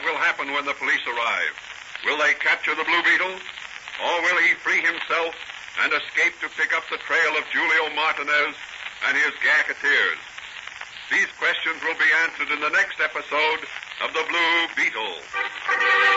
will happen when the police arrive? Will they capture the Blue Beetle? Or will he free himself and escape to pick up the trail of Julio Martinez and his gacketeers? These questions will be answered in the next episode of The Blue Beetle.